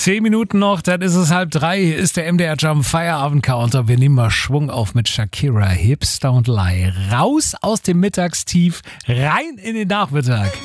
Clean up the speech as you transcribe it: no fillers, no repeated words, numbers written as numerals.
10 Minuten noch, dann ist es 2:30. Hier ist der MDR Jump Feierabend Counter. Wir nehmen mal Schwung auf mit Shakira, Hips Don't Lie. Raus aus dem Mittagstief, rein in den Nachmittag.